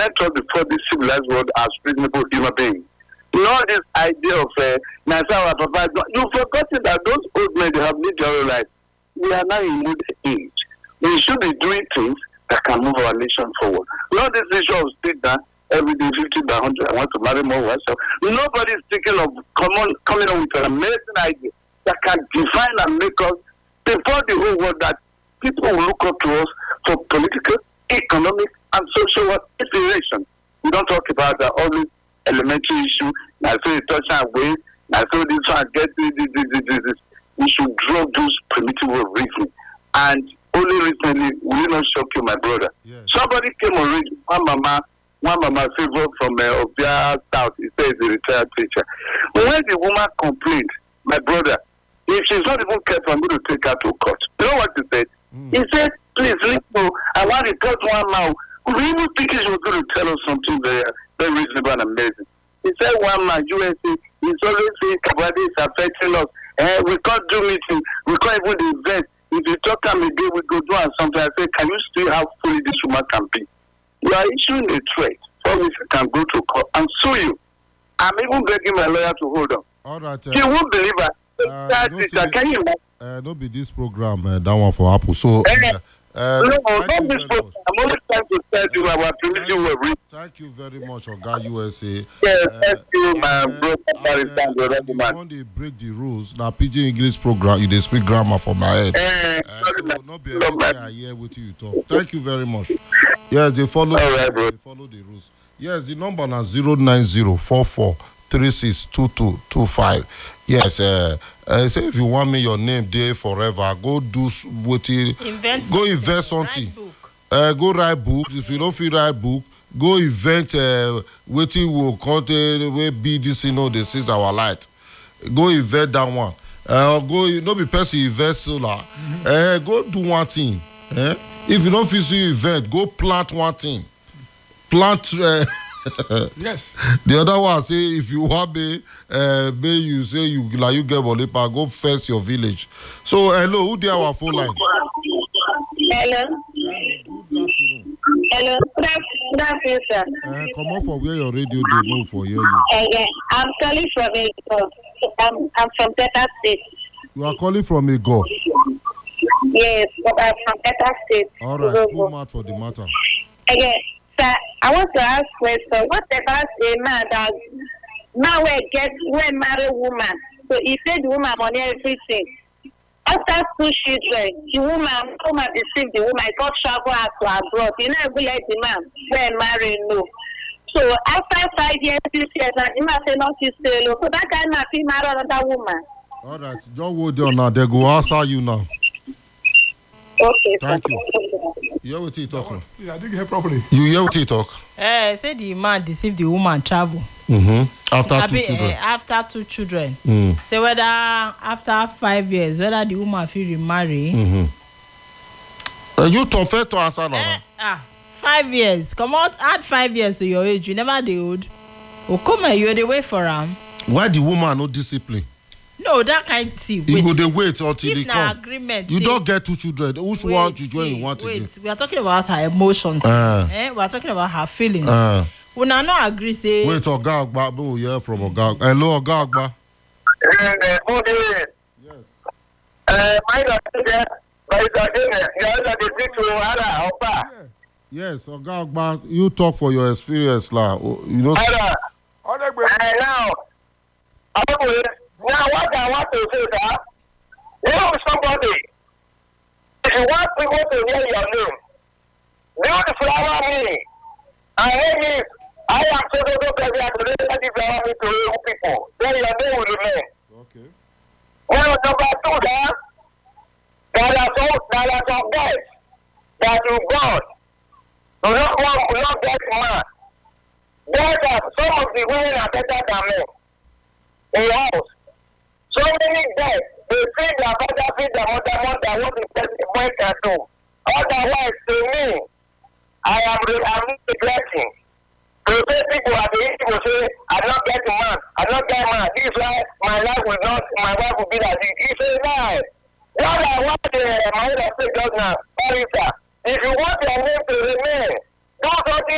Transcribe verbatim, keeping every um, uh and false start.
met us before this civilized world as reasonable human beings. Not this idea of uh, Nasawa Papa. You've forgotten that those old men, they have lived their own life. We are now in middle age. We should be doing things that can move our nation forward. Not this issue of state that every day fifty by one hundred, I want to marry more wives. So nobody is thinking of common, coming up with an amazing idea that can define and make us before the whole world that people will look up to us for political, economic, and social inspiration. We don't talk about the only elementary issue. Now, so you touch our way. Now, so this one get this, this, this, this, this. We should drop those primitive way of reasoning. And only recently, will you not shock you, my brother? Yes. Somebody came already. One mama, one mama favor from uh, Obia South. He says a retired teacher. When the woman complained, my brother, if she's not even careful, I'm going to take her to court. You know what he said? Mm. He said, please, listen, I want to report one now. We even thinking she was going to tell us something very, very reasonable and amazing. He said, one man, U S A, he's always saying Kabadi is affecting us. Eh, we can't do meeting. We can't even invest. If you talk to me again, we go do something. I say, can you see how fully this woman can be? You are issuing a threat for which I can go to court and sue you. I'm even begging my lawyer to hold on. All right. Uh, you won't believe it. Uh, that is, say, can you imagine? Uh, don't be this program, uh, that one for Apple. So, uh, uh, no, not this program. I'm only trying to tell you uh, our primitive were real. Thank you very much, Oga U S A. Yes, uh, thank you, my uh, brother. You want to break the rules. Now, Pidgin English program, you they speak grammar for my head. Uh, uh, so, not be everything I hear with you talk. Thank you very much. Yes, they follow, right, bro. they follow the rules. Yes, the number now zero nine zero four four three six two two two five. Yes, uh, uh, say if you want me your name there forever, go do what you invent go invest something. Write book. Uh, go write books. If you don't feel write book, go invent uh, what you will contain. Will be this, you know, this is our light. Go invent that one. Uh, go, no be person invest solar. Mm-hmm. Uh, go do one thing. Eh? If you don't feel so invent, go plant one thing. Plant. Uh, yes. The other one say if you want me, uh, may you say you like you get money, go first your village. So hello, who there our phone line? Hello. Hello, good afternoon. Hello, good afternoon, good afternoon, sir. Uh, come on for where your radio they move for hear you. Uh, yeah, I'm calling from a I'm, I'm from Delta State. You are calling from a go. Yes, I'm from Delta State. All right, pull out for the matter. Okay, sir, I want to ask question. What about a man that man will get when marry woman? So he paid the woman money everything. After two children, the woman come and deceive the woman, got travel out to abroad. You know, every let the man when marry no. So after five years, six years, and the man say not to stay low. So that guy not be marry another woman. All right, don't hold on now. They go answer you now. Okay. Thank you. You hear what he talk? Yeah, I didn't hear properly. You hear what he talk? Eh, say the man deceived the woman travel. Mm-hmm. After I two be, children. Uh, after two children. Mm. Say whether after five years, whether the woman feel remarry. Mm-hmm. Uh, you talk fair to answer now. Eh, ah, five years. Come on, add five years to your age. You never the old. Oh, come on, you're the way for him. Why the woman no discipline? No, that kind of thing. You go dey wait until they if come. Agreement, you say, don't get two children. Which wait, one children you want wait, again? we are talking about her emotions. Uh, eh? We are talking about her feelings. Uh, we now not agree. Say wait, Oga Agba, we will hear from Oga. Hello, Oga Agba. Good evening. Yes. Uh, my daughter, my daughter, you are the big to Ara Opa. Yes, Oga Agba, you talk for your experience, la. You know. Ara. Uh, now, now what I want to say, sir, you know somebody, if you want people to hear your name, build the flower me. And name is, I am so so so so so let the flower me to you people. Then your name will remain. Okay. Now, number two, sir, there are some, there are some guys that you God do not want, do not get mad. There are some of the women are better than men in the house. So many guys, they feed their father, feed their mother, more than what the person boy can do. Otherwise, to me, I am I'm regretting. To say people are the people say, I'm not getting mad, I'm not getting mad. This is why my life will not, my wife will be like this. It's a lie. What I want to uh, my say just now, Marisa, if you want your name to remain, do something